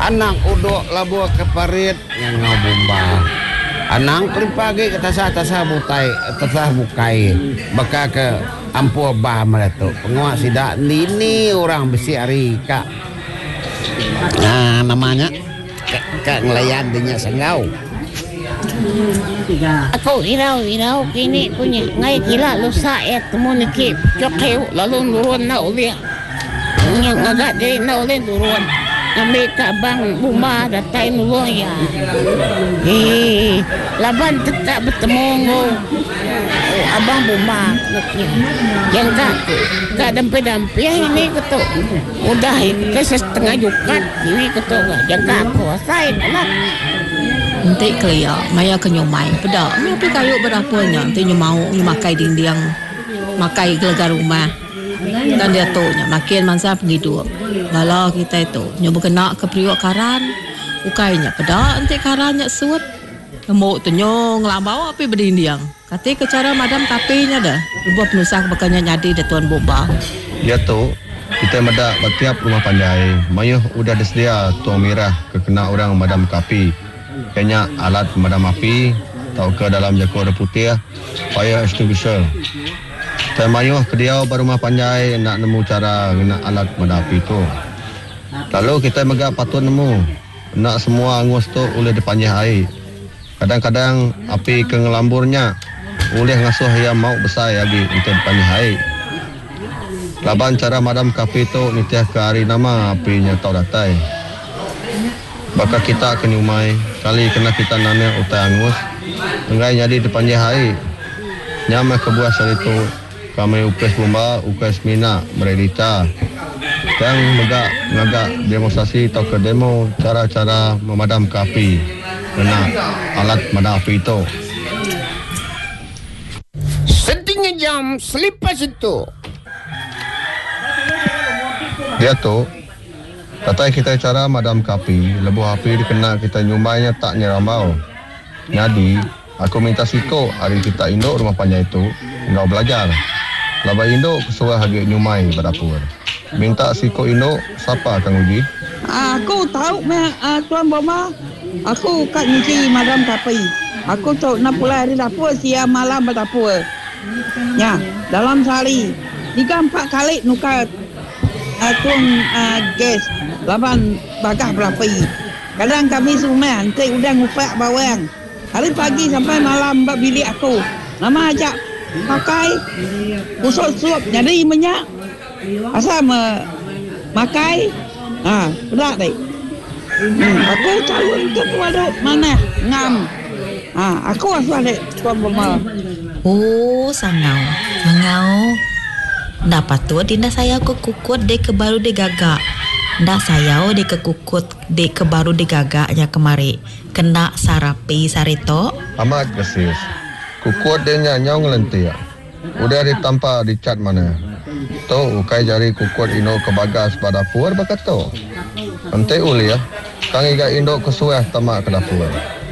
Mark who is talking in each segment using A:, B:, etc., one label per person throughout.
A: Anak udok labu ke parit ngau bomba. Anang pagi ke tasah butai baka ke ampuh bah meletup penguat sidak ini orang besi hari kak namanya kak ngelayan dinya sengau
B: aku irau kini punya ngai gila lusa temu nikip cokeu lalu nurun na uli yang agak dari na uli nurun kami kabang rumah datai nulung ya laban tetap bertemu abang rumah yang kak dampi ini ketuk udah ke setengah jukat ini ketuk yang kak kuasain anak
C: nanti kelia maya kenyumai pedak tapi kayu berapanya nanti nyumau nyumakai dinding makai gelegar rumah dan dia tu makin mansa pergi dua lalu kita itu nyoba kena ke priok karan ukainya pedak nanti karannya suat nemu tu nyong lambau api berdinding kata ke cara madam kapinya dah buat penusah bekanya nyadi de tuan bomba
D: dia tu kita medak betiap rumah pandai mayuh udah disediaa tuang merah ke kena orang madam kapi kayaknya alat madam api tau ke dalam jakor putih fire extinguisher saya mayuh ke dia rumah pandai nak nemu cara guna alat madam api tu lalu kita megak patut nemu nak semua angus tu boleh dipanjah air kadang-kadang api ke ngelamburnya boleh ngasuh yang mau besar lagi untuk dipanjah air laban cara madam kapi tu nitiah ke hari nama apinya tau datai bakal kita kena umai kali kena kita nanya utai angus enggak jadi dipanjah air nyamai kebuah sari tu kami ukes bomba ukes mina meredita dan ngagak demonstrasi atau ke demo cara-cara memadam api kena alat madam api itu
A: setengah jam selepas itu
D: dia tu kata kita cara madam api lebuh api dikena kita nyumbainya tak nyerambau jadi aku minta siko hari kita induk rumah panjang itu engkau belajar laba induk kesuai hagi nyumai berdapur minta siko induk siapa Kang Uji
E: aku tahu tuan Boma aku kat nyuci madam kapi aku tahu nak pulai hari dapur siang malam berdapur ya dalam sehari 3-4 kali nukar tuang gas laban bagah berapi kadang kami semua nanti udah ngupak bawang hari pagi sampai malam bak bilik aku nama ajak pakai usut suap jadi minyak asal makai berat deh aku calon ke waduk mana ngam aku asal deh tuan Boma
C: sangau dapat tu dinda saya ke kukut dek ke baru de gagak ndak saya dek ke kukut dek ke baru de gagaknya kemari kena sarapi sarito
D: amat gesis kukut dia nyong lentia udah ditampa di cat mana tu ukai jari kukut ino ke bagas pada dapur bakat tu nanti uli ya kang iga indo kesuah tamak ke dapur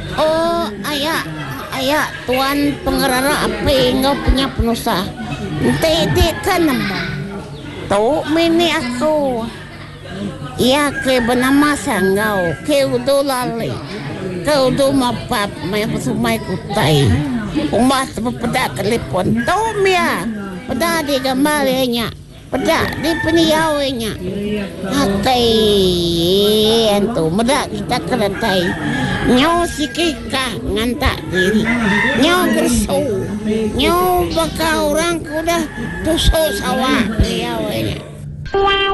B: ayah tuan pengerara apa engkau punya penusah nanti kan tahu mini aku ia ke bernama sanggau ke udah lali ke udah mapap main pesumai kutai umat pedak telepon tahu mia pedak di gambarnya pedak di peniawanya hakai itu medak kita keretai nyaw sikika ngantak diri nyaw gersu nyaw bakal orang kuda tusuk sawah peniawanya